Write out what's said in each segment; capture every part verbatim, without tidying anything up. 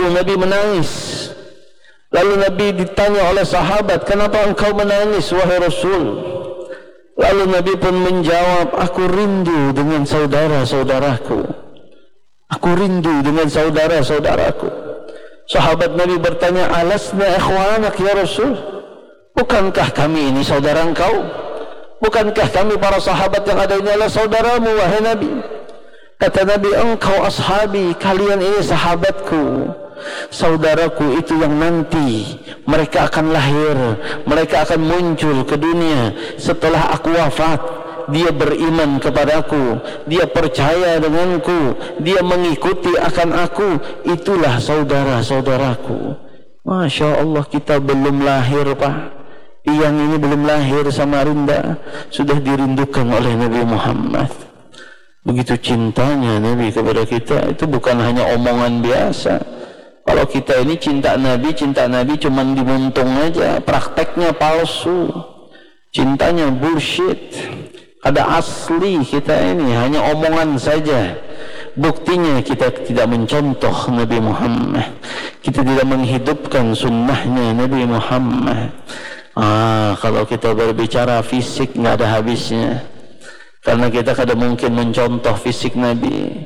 itu Nabi menangis. Lalu Nabi ditanya oleh sahabat, kenapa engkau menangis wahai Rasul? Lalu Nabi pun menjawab, aku rindu dengan saudara-saudaraku. Aku rindu dengan saudara-saudaraku. Sahabat Nabi bertanya, alasna ikhwanak ya Rasul? Bukankah kami ini saudara engkau? Bukankah kami para sahabat yang ada ini adalah saudaramu wahai Nabi? Kata Nabi, engkau ashabi, kalian ini sahabatku. Saudaraku itu yang nanti mereka akan lahir, mereka akan muncul ke dunia setelah aku wafat. Dia beriman kepadaku, dia percaya denganku, dia mengikuti akan aku. Itulah saudara-saudaraku. Masya Allah, kita belum lahir Pak. Yang ini belum lahir Samarinda sudah dirindukan oleh Nabi Muhammad. Begitu cintanya Nabi kepada kita, itu bukan hanya omongan biasa. Kalau kita ini cinta Nabi, cinta Nabi cuman dimuntung aja, prakteknya palsu, cintanya bullshit. Ada asli kita ini hanya omongan saja. Buktinya kita tidak mencontoh Nabi Muhammad, kita tidak menghidupkan sunnahnya Nabi Muhammad. Ah, kalau kita berbicara fisik nggak ada habisnya, karena kita kada mungkin mencontoh fisik Nabi.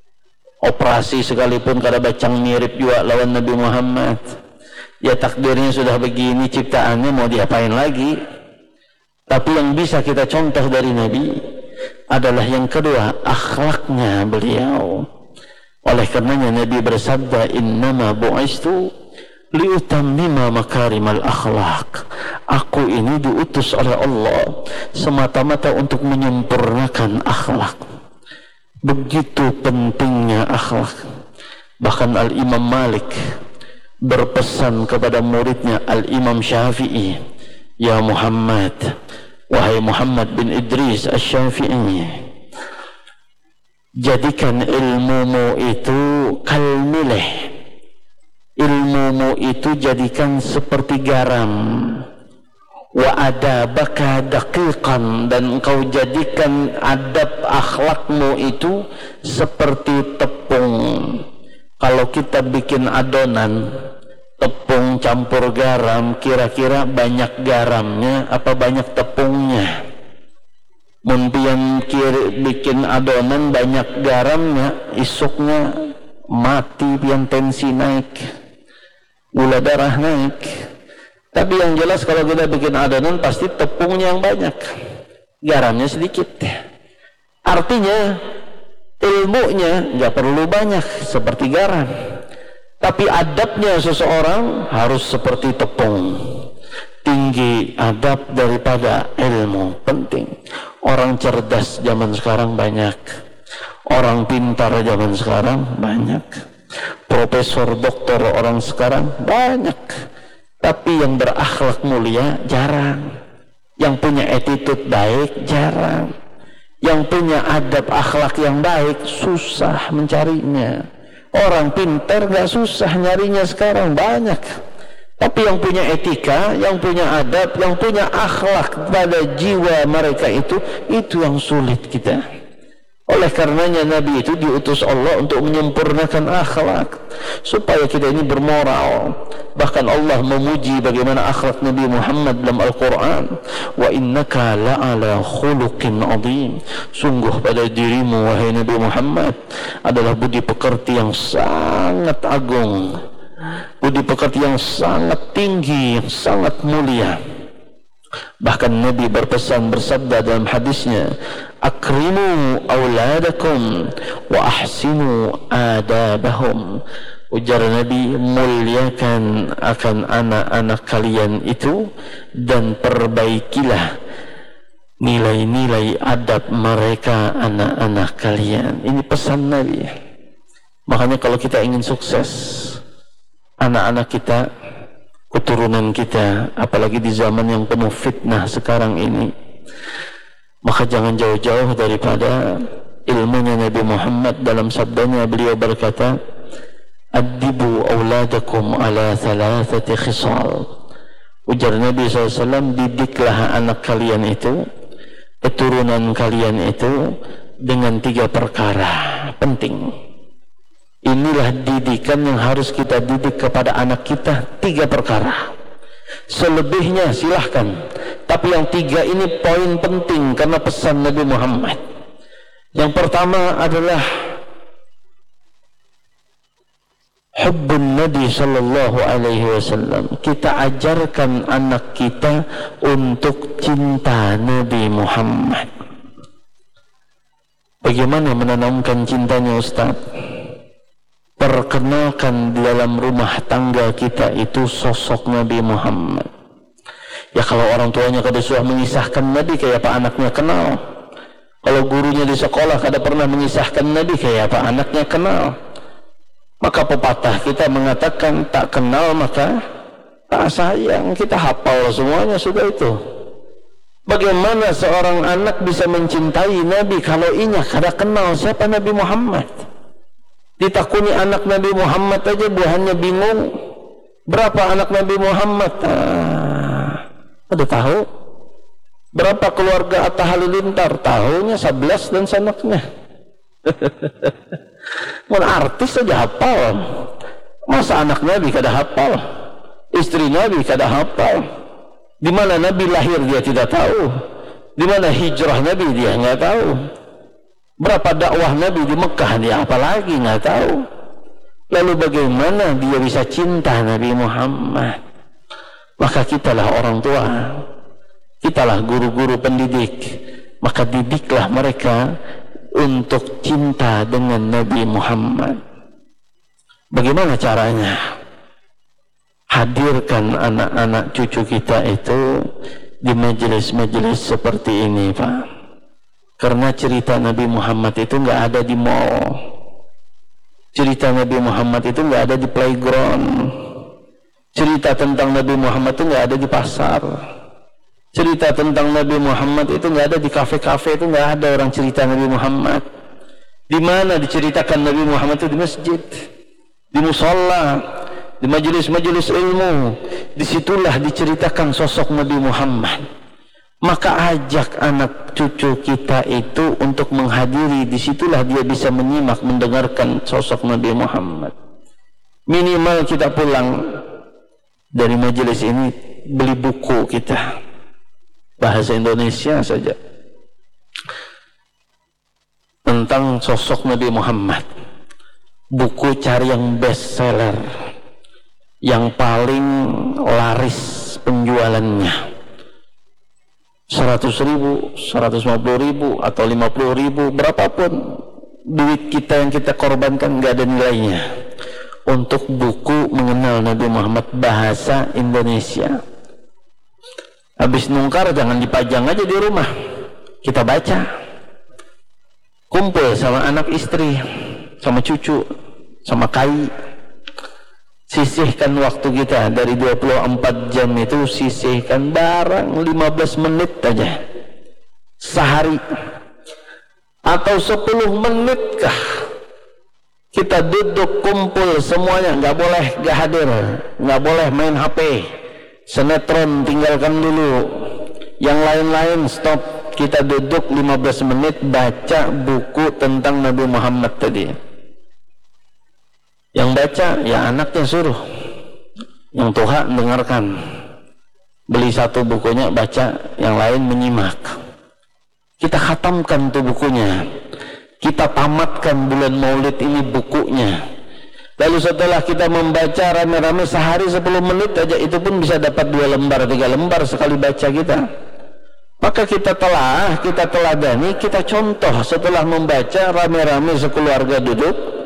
Operasi sekalipun kada bacang mirip juga lawan Nabi Muhammad. Ya takdirnya sudah begini ciptaannya, mau diapain lagi? Tapi yang bisa kita contoh dari Nabi adalah yang kedua, akhlaknya beliau. Oleh karenanya Nabi bersabda, innama bu'istu liutammima makarimal akhlak. Aku ini diutus oleh Allah semata-mata untuk menyempurnakan akhlak. Begitu pentingnya akhlak. Bahkan Al-Imam Malik berpesan kepada muridnya Al-Imam Syafi'i, ya Muhammad, wahai Muhammad bin Idris Asy-Syafi'i, jadikan ilmumu itu kalmileh. Ilmumu itu jadikan seperti garam. Wa adabaka daqiqan, dan engkau jadikan adab akhlakmu itu seperti tepung. Kalau kita bikin adonan tepung campur garam, kira-kira banyak garamnya apa banyak tepungnya? Mun pian bikin adonan banyak garamnya, isuknya mati, pian tensi naik, gula darah naik. Tapi yang jelas kalau kita bikin adonan pasti tepungnya yang banyak, garamnya sedikit. Artinya ilmunya nggak perlu banyak seperti garam, tapi adabnya seseorang harus seperti tepung. Tinggi adab daripada ilmu, penting. Orang cerdas zaman sekarang banyak, orang pintar zaman sekarang banyak, profesor doktor orang sekarang banyak. Tapi yang berakhlak mulia jarang, yang punya attitude baik jarang, yang punya adab akhlak yang baik susah mencarinya. Orang pintar gak susah nyarinya sekarang, banyak. Tapi yang punya etika, yang punya adab, yang punya akhlak pada jiwa mereka itu, itu yang sulit kita. Oleh karenanya Nabi itu diutus Allah untuk menyempurnakan akhlak supaya kita ini bermoral. Bahkan Allah memuji bagaimana akhlak Nabi Muhammad dalam Al-Quran, wa innaka la'ala khuluqin azim. Sungguh pada dirimu wahai Nabi Muhammad adalah budi pekerti yang sangat agung, budi pekerti yang sangat tinggi, yang sangat mulia. Bahkan Nabi berpesan, bersabda dalam hadisnya, akrimu auladakum wa ahsinu adabahum. Ujar Nabi, muliakan akan anak-anak kalian itu dan perbaikilah nilai-nilai adab mereka anak-anak kalian. Ini pesan Nabi. Makanya kalau kita ingin sukses, anak-anak kita, keturunan kita, apalagi di zaman yang penuh fitnah sekarang ini, maka jangan jauh-jauh daripada ilmunya Nabi Muhammad. Dalam sabdanya beliau berkata, addibu auladakum ala thalathati khisal. Ujar Nabi shallallahu alaihi wasallam, didiklah anak kalian itu, keturunan kalian itu dengan tiga perkara penting. Inilah didikan yang harus kita didik kepada anak kita. Tiga perkara. Selebihnya silahkan, tapi yang tiga ini poin penting karena pesan Nabi Muhammad. Yang pertama adalah hubbun Nabi sallallahu alaihi wasallam. Kita ajarkan anak kita untuk cinta Nabi Muhammad. Bagaimana menanamkan cintanya, Ustaz? Perkenalkan di dalam rumah tangga kita itu sosok Nabi Muhammad. Ya kalau orang tuanya kada sudah mengisahkan Nabi, kayak apa anaknya kenal? Kalau gurunya di sekolah kada pernah mengisahkan Nabi, kayak apa anaknya kenal? Maka pepatah kita mengatakan tak kenal maka tak sayang. Kita hafal semuanya sudah itu. Bagaimana seorang anak bisa mencintai Nabi kalau inya kada kenal siapa Nabi Muhammad? Ditakuni anak Nabi Muhammad aja buahannya bingung. Berapa anak Nabi Muhammad? Ah, ada tahu? Berapa keluarga Atta Halilintar? Tahunya sebelas dan sanaknya. Mun artis saja hafal. Masa anak Nabi kada hafal? Istri Nabi kada hafal? Di mana Nabi lahir dia tidak tahu. Di mana hijrah Nabi dia nggak tahu. Berapa dakwah Nabi di Mekah dia apalagi nggak tahu. Lalu bagaimana dia bisa cinta Nabi Muhammad? Maka kitalah orang tua, kitalah guru-guru pendidik, maka didiklah mereka untuk cinta dengan Nabi Muhammad. Bagaimana caranya? Hadirkan anak-anak cucu kita itu di majelis-majelis seperti ini, Pak. Karena cerita Nabi Muhammad itu nggak ada di mall, cerita Nabi Muhammad itu nggak ada di playground, cerita tentang Nabi Muhammad itu nggak ada di pasar, cerita tentang Nabi Muhammad itu nggak ada di kafe-kafe, itu nggak ada orang cerita Nabi Muhammad. Di mana diceritakan Nabi Muhammad itu? Di masjid, di musola, di majelis-majelis ilmu. Disitulah diceritakan sosok Nabi Muhammad. Maka ajak anak cucu kita itu untuk menghadiri. Disitulah dia bisa menyimak, mendengarkan sosok Nabi Muhammad. Minimal kita pulang dari majelis ini beli buku kita bahasa Indonesia saja tentang sosok Nabi Muhammad. Buku cari yang best seller, yang paling laris penjualannya, seratus ribu, seratus lima puluh ribu, atau lima puluh ribu, berapapun duit kita yang kita korbankan gak ada nilainya untuk buku mengenal Nabi Muhammad bahasa Indonesia. Habis nungkar jangan dipajang aja di rumah, kita baca, kumpul sama anak istri, sama cucu, sama kai. Sisihkan waktu kita dari dua puluh empat jam itu, sisihkan barang lima belas menit aja sehari, atau sepuluh menit kah kita duduk kumpul semuanya. Nggak boleh nggak hadir, nggak boleh main H P, sinetron tinggalkan dulu, yang lain-lain stop. Kita duduk lima belas menit baca buku tentang Nabi Muhammad tadi. Yang baca ya anaknya suruh, yang tua dengarkan, beli satu bukunya baca, yang lain menyimak. Kita khatamkan tuh bukunya, kita tamatkan bulan Maulid ini bukunya. Lalu setelah kita membaca rame-rame sehari sepuluh menit aja, itu pun bisa dapat dua lembar tiga lembar sekali baca kita. Maka kita telah kita teladani, kita contoh setelah membaca rame-rame sekeluarga duduk.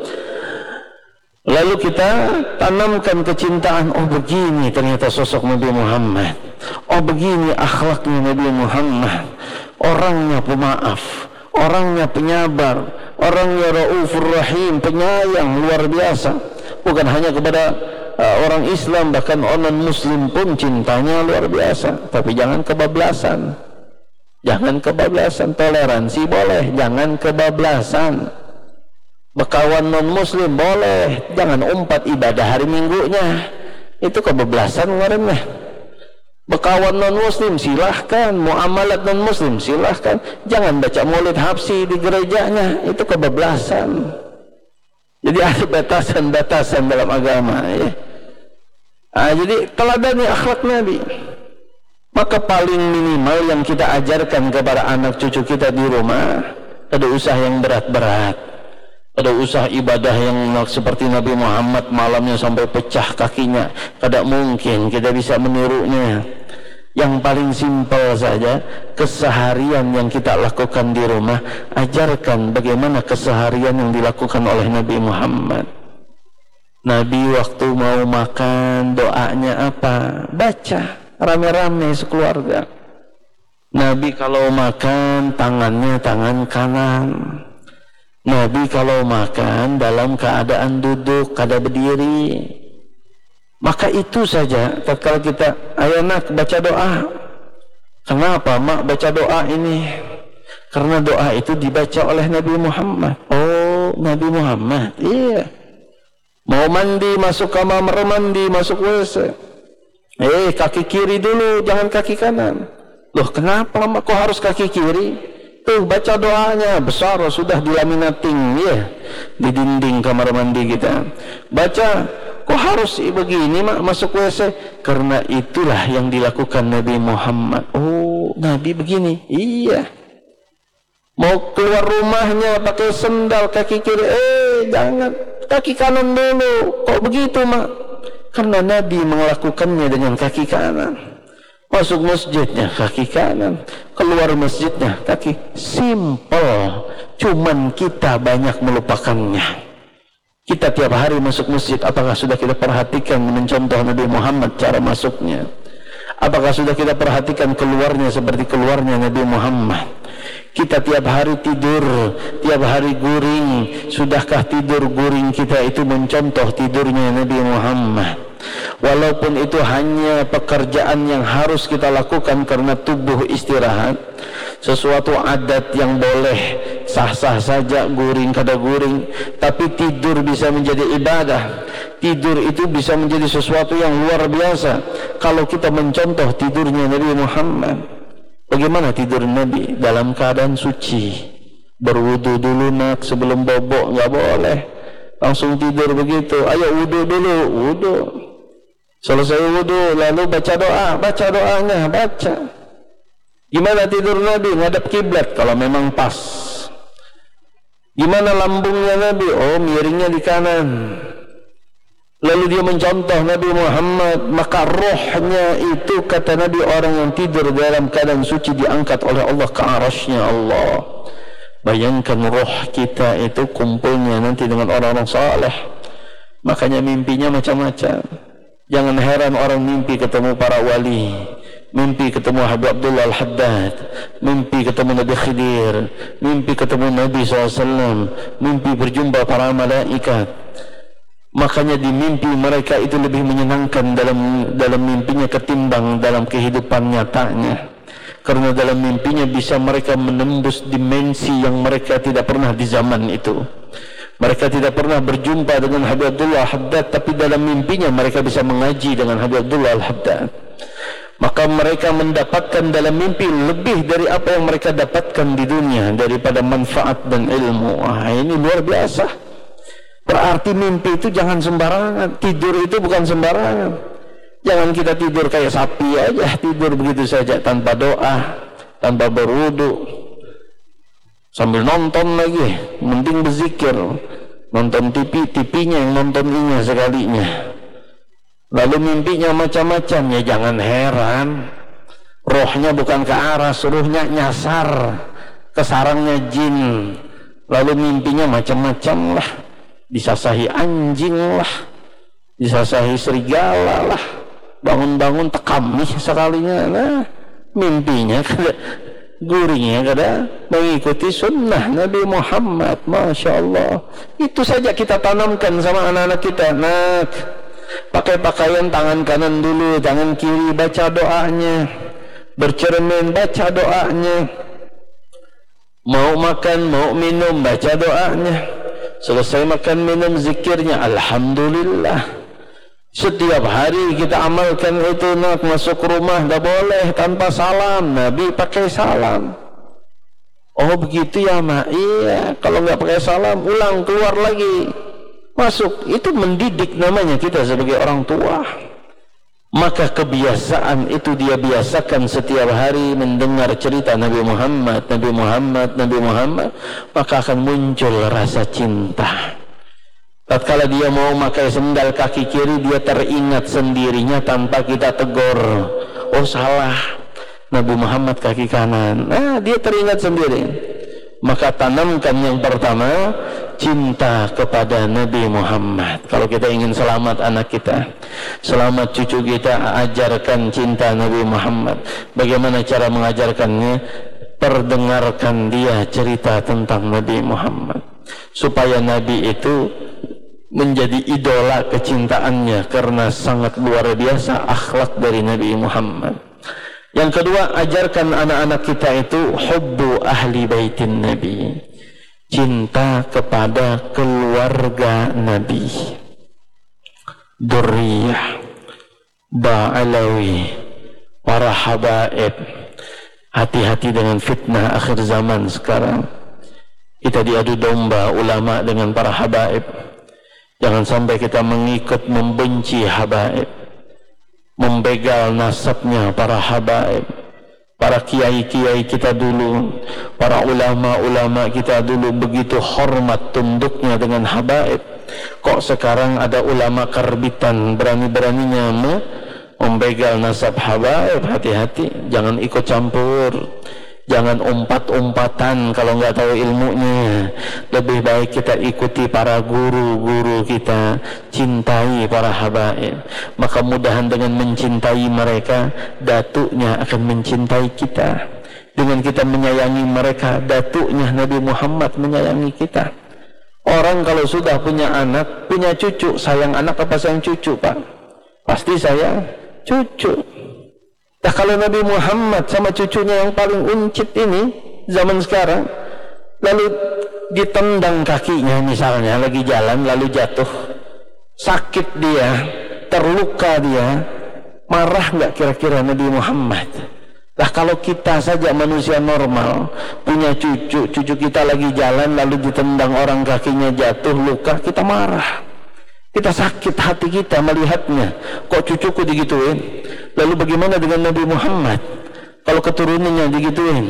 Lalu kita tanamkan kecintaan. Oh begini ternyata sosok Nabi Muhammad. Oh begini akhlaknya Nabi Muhammad. Orangnya pemaaf, orangnya penyabar, orangnya raufur rahim, penyayang luar biasa. Bukan hanya kepada uh, orang Islam, bahkan orang Muslim pun cintanya luar biasa. Tapi jangan kebablasan, jangan kebablasan. Toleransi boleh, jangan kebablasan. Bekawan non muslim boleh, jangan umpat ibadah hari minggunya, itu kebablasan ngaranna. Bekawan non muslim silahkan, muamalat non muslim silahkan, jangan baca maulid habsi di gerejanya, itu kebablasan. Jadi ada batasan-batasan dalam agama ya. Nah, jadi teladani akhlak Nabi. Maka paling minimal yang kita ajarkan kepada anak cucu kita di rumah, ada usaha yang berat-berat, ada usaha ibadah yang seperti Nabi Muhammad malamnya sampai pecah kakinya. Tidak mungkin kita bisa menirunya. Yang paling simpel saja, keseharian yang kita lakukan di rumah, ajarkan bagaimana keseharian yang dilakukan oleh Nabi Muhammad. Nabi waktu mau makan doanya apa? Baca rame-rame sekeluarga. Nabi kalau makan tangannya tangan kanan. Nabi kalau makan dalam keadaan duduk, kada berdiri. Maka itu saja. Tatkala kita, ayo nak baca doa. Kenapa mak baca doa ini? Karena doa itu dibaca oleh Nabi Muhammad. Oh, Nabi Muhammad. Iya. Mau mandi, masuk kamar mandi, masuk W C. Eh, kaki kiri dulu, jangan kaki kanan. Loh, kenapa mak kok harus kaki kiri? Tuh, baca doanya. Besar, sudah dilaminating ya, di dinding kamar mandi kita. Baca. Kok harus begini mak masuk W C? Karena itulah yang dilakukan Nabi Muhammad. Oh, Nabi begini. Iya. Mau keluar rumahnya pakai sendal kaki kiri. Eh, jangan. Kaki kanan dulu. Kok begitu mak? Karena Nabi melakukannya dengan kaki kanan. Masuk masjidnya kaki kanan, keluar masjidnya kaki. Simple. Cuman kita banyak melupakannya. Kita tiap hari masuk masjid, apakah sudah kita perhatikan mencontoh Nabi Muhammad cara masuknya? Apakah sudah kita perhatikan keluarnya seperti keluarnya Nabi Muhammad? Kita tiap hari tidur, tiap hari guring, sudahkah tidur guring kita itu mencontoh tidurnya Nabi Muhammad? Walaupun itu hanya pekerjaan yang harus kita lakukan karena tubuh istirahat, sesuatu adat yang boleh sah-sah saja, guring kada guring, tapi tidur bisa menjadi ibadah. Tidur itu bisa menjadi sesuatu yang luar biasa kalau kita mencontoh tidurnya Nabi Muhammad. Bagaimana tidur Nabi? Dalam keadaan suci. Berwudu dulu nak sebelum bobok, nggak boleh langsung tidur begitu. Ayo wudu dulu, wudu. Selesai wudu lalu baca doa, baca doanya, baca. Gimana tidur Nabi? Ngadap kiblat kalau memang pas. Gimana lambungnya Nabi? Oh, miringnya di kanan. Lalu dia mencontoh Nabi Muhammad, maka rohnya itu kata Nabi, orang yang tidur dalam keadaan suci diangkat oleh Allah ke arasy-Nya Allah. Bayangkan roh kita itu kumpulnya nanti dengan orang-orang saleh. Makanya mimpinya macam-macam. Jangan heran orang mimpi ketemu para wali, mimpi ketemu Habib Abdullah Al-Haddad, mimpi ketemu Nabi Khidir, mimpi ketemu Nabi shallallahu alaihi wasallam, mimpi berjumpa para malaikat. Makanya di mimpi mereka itu lebih menyenangkan dalam dalam mimpinya ketimbang dalam kehidupan nyatanya. Karena dalam mimpinya bisa mereka menembus dimensi yang mereka tidak pernah di zaman itu. Mereka tidak pernah berjumpa dengan Habib Abdullah Al-Haddad, tapi dalam mimpinya mereka bisa mengaji dengan Habib Abdullah Al-Haddad. Maka mereka mendapatkan dalam mimpi lebih dari apa yang mereka dapatkan di dunia daripada manfaat dan ilmu. Wah, ini luar biasa. Berarti mimpi itu jangan sembarangan. Tidur itu bukan sembarangan. Jangan kita tidur kayak sapi aja, tidur begitu saja tanpa doa, tanpa berwudu, sambil nonton lagi, mending berzikir. Nonton T V, T V-nya yang nontoninnya sekalinya. Lalu mimpinya macam-macam, ya jangan heran. Rohnya bukan ke aras, rohnya nyasar ke sarangnya jin. Lalu mimpinya macam-macam lah. Disasahi anjing lah, disasahi serigala lah, bangun-bangun tekam nih sekalinya. Nah, mimpinya kada guringnya kada mengikuti sunnah Nabi Muhammad. Masya Allah. Itu saja kita tanamkan sama anak-anak kita. Nak, pakai pakaian tangan kanan dulu, tangan kiri, baca doanya. Bercermin, baca doanya. Mau makan, mau minum, baca doanya. Selesai makan minum, zikirnya alhamdulillah. Setiap hari kita amalkan itu. Nak, masuk rumah dah boleh tanpa salam, Nabi pakai salam. Oh begitu ya mak? Iya. Kalau nggak pakai salam, ulang keluar lagi. masuk. Itu mendidik namanya kita sebagai orang tua. Maka kebiasaan itu dia biasakan setiap hari mendengar cerita Nabi Muhammad, Nabi Muhammad, Nabi Muhammad, maka akan muncul rasa cinta. Tatkala dia mau pakai sendal kaki kiri, dia teringat sendirinya tanpa kita tegur. Oh salah, Nabi Muhammad kaki kanan. Nah, dia teringat sendiri. Maka tanamkan yang pertama, cinta kepada Nabi Muhammad. Kalau kita ingin selamat anak kita, selamat cucu kita, ajarkan cinta Nabi Muhammad. Bagaimana cara mengajarkannya? Perdengarkan dia cerita tentang Nabi Muhammad, supaya Nabi itu menjadi idola kecintaannya karena sangat luar biasa akhlak dari Nabi Muhammad. Yang kedua, ajarkan anak-anak kita itu hubbu ahli baitin Nabi, cinta kepada keluarga Nabi. Durriyah, ba'alawi, para habaib. Hati-hati dengan fitnah akhir zaman sekarang. Kita diadu domba ulama dengan para habaib. Jangan sampai kita mengikut membenci habaib, membegal nasabnya para habaib. Para kiai-kiai kita dulu, para ulama-ulama kita dulu begitu hormat tunduknya dengan habaib. Kok sekarang ada ulama karbitan berani-beraninya membegal nasab habaib? Hati-hati, jangan ikut campur. Jangan umpat-umpatan kalau nggak tahu ilmunya. Lebih baik kita ikuti para guru-guru kita, cintai para habaib. Maka mudahan dengan mencintai mereka, datuknya akan mencintai kita. Dengan kita menyayangi mereka, datuknya Nabi Muhammad menyayangi kita. Orang kalau sudah punya anak, punya cucu, sayang anak apa sayang cucu, Pak? Pasti sayang cucu. Nah, kalau Nabi Muhammad sama cucunya yang paling uncit ini zaman sekarang, lalu ditendang kakinya misalnya lagi jalan, lalu jatuh, sakit dia, terluka dia, marah nggak kira-kira Nabi Muhammad? Nah, kalau kita saja manusia normal punya cucu, cucu kita lagi jalan lalu ditendang orang, kakinya jatuh, luka, kita marah. Kita sakit hati kita melihatnya. Kok cucuku digituin? Lalu bagaimana dengan Nabi Muhammad? Kalau keturunannya digituin,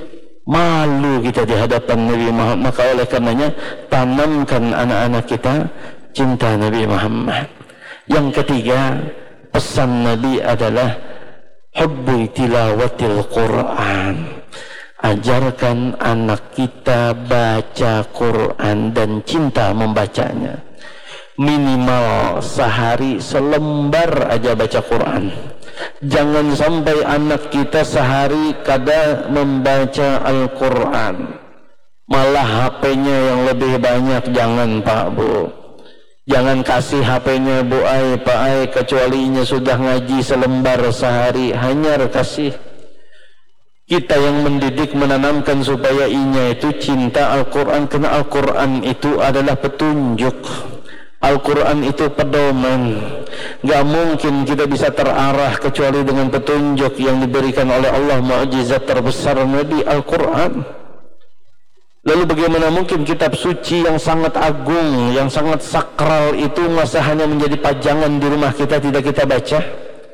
malu kita di hadapan Nabi Muhammad. Maka oleh karenanya tanamkan anak-anak kita cinta Nabi Muhammad. Yang ketiga, pesan Nabi adalah hubbu tilawatil Quran. Ajarkan anak kita baca Quran dan cinta membacanya. Minimal sehari selembar aja baca Quran. Jangan sampai anak kita sehari kada membaca Al-Quran, malah H P-nya yang lebih banyak. Jangan, Pak, Bu. Jangan kasih H P-nya Bu Ai, Pak Ai, kecualinya sudah ngaji selembar sehari, hanya kasih. Kita yang mendidik, menanamkan supaya inya itu cinta Al-Quran, karena Al-Quran itu adalah petunjuk. Al-Quran itu pedoman. Gak mungkin kita bisa terarah kecuali dengan petunjuk yang diberikan oleh Allah. Mukjizat terbesar Nabi Al-Quran. Lalu bagaimana mungkin kitab suci yang sangat agung, yang sangat sakral itu masa hanya menjadi pajangan di rumah kita, tidak kita baca?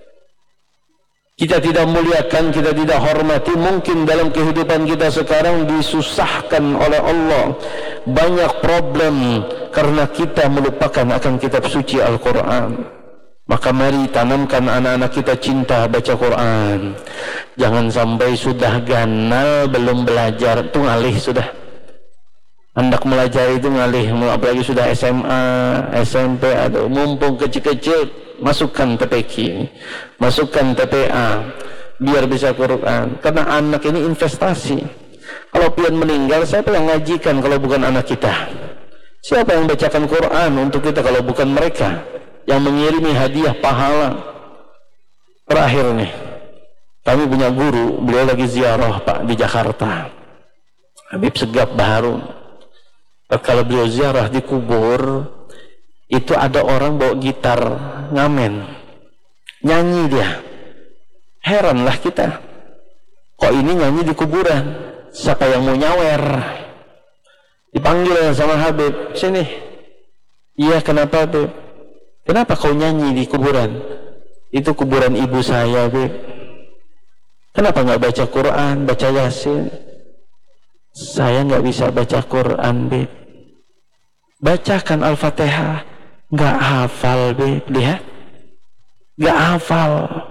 Kita tidak muliakan, kita tidak hormati. Mungkin dalam kehidupan kita sekarang disusahkan oleh Allah, banyak problem karena kita melupakan akan kitab suci Al-Quran. Maka mari tanamkan anak-anak kita cinta baca Quran. Jangan sampai sudah ganal belum belajar, itu ngalih sudah. Hendak belajar itu ngalih, apalagi sudah S M A, S M P, atau mumpung kecil-kecil, masukkan T P Q, masukkan T P A, biar bisa Quran. Karena anak ini investasi. Kalau pian meninggal, siapa yang ngajikan kalau bukan anak kita? Siapa yang bacakan Quran untuk kita kalau bukan mereka? Yang mengirimi hadiah pahala. Terakhir nih, kami punya guru, beliau lagi ziarah, Pak, di Jakarta, Habib Segaf Baharun. Kalau beliau ziarah di kubur, itu ada orang bawa gitar ngamen, nyanyi dia. Heranlah kita, kok ini nyanyi di kuburan? Siapa yang mau nyawer? Dipanggil sama Habib, sini, Iya, kenapa Beb? Kenapa kau nyanyi di kuburan? Itu kuburan ibu saya Beb. Kenapa nggak baca Quran, baca Yasin? Saya nggak bisa baca Quran Beb. Bacakan Al-Fatihah. Nggak hafal Beb, lihat. Nggak hafal.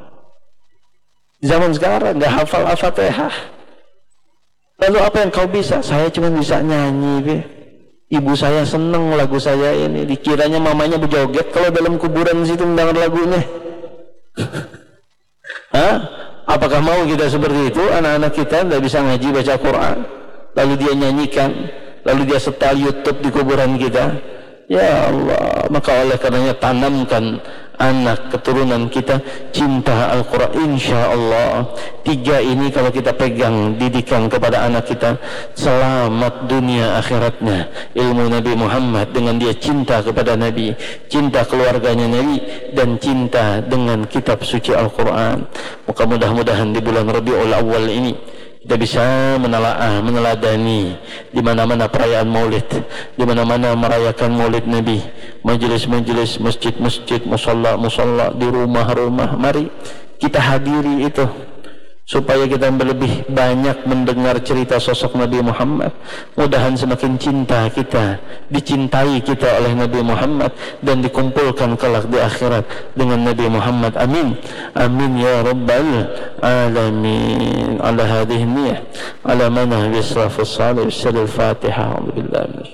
Zaman sekarang nggak hafal Al-Fatihah. Lalu apa yang kau bisa? Saya cuma bisa nyanyi Beb. Ibu saya seneng lagu saya ini. Dikiranya mamanya berjoget kalau dalam kuburan situ mendengar lagunya. Hah? Apakah mau kita seperti itu? Anak-anak kita tidak bisa ngaji baca Quran, lalu dia nyanyikan, lalu dia setel YouTube di kuburan kita. Ya Allah, maka oleh karenanya tanamkan anak keturunan kita cinta Al-Quran. Insya Allah tiga ini kalau kita pegang, didikan kepada anak kita, selamat dunia akhiratnya. Ilmu Nabi Muhammad dengan dia cinta kepada Nabi, cinta keluarganya Nabi, dan cinta dengan kitab suci Al-Quran. Maka mudah-mudahan di bulan Rabiul Awal ini kita bisa menelaah, meneladani di mana-mana perayaan Maulid, di mana-mana merayakan Maulid Nabi, majelis-majelis, masjid-masjid, musalla-musalla, di rumah-rumah. Mari kita hadiri itu supaya kita lebih banyak mendengar cerita sosok Nabi Muhammad. Mudahan semakin cinta kita, dicintai kita oleh Nabi Muhammad, dan dikumpulkan kelak di akhirat dengan Nabi Muhammad. Amin, amin ya rabbal alamin. Ala hadhihi niyyah, ala manhaj salafus salih. Al-Fatihah. Alhamdulillah.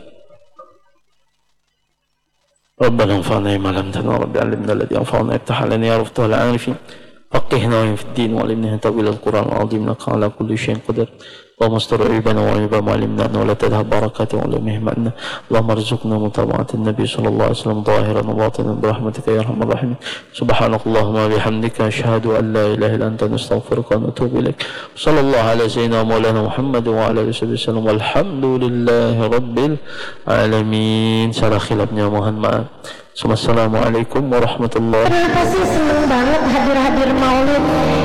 ربنا انفعنا بما علمتنا رب علمنا الذي ينفعنا افتح لنا يا رب العارفين فقهنا في الدين وعلمنا تأويل القرآن العظيم إنك على كل شيء قدير. اللهم استر عيوبنا وعيوب معلمنا ولا تذهب بركاته وعلومهم عنا. اللهم ارزقنا متابعة النبي صلى الله عليه وسلم ظاهرا وباطنا برحمتك يا ارحم الراحمين. سبحانك اللهم وبحمدك أشهد أن لا إله إلا أنت نستغفرك ونتوب إليك. صلى الله على سيدنا مولانا محمد وعلى آله وسلم والحمد لله رب العالمين. Salah khilafnya mohon maaf. Assalamualaikum warahmatullahi wabarakatuh. Terima kasih, senang banget hadir-hadir Maulid.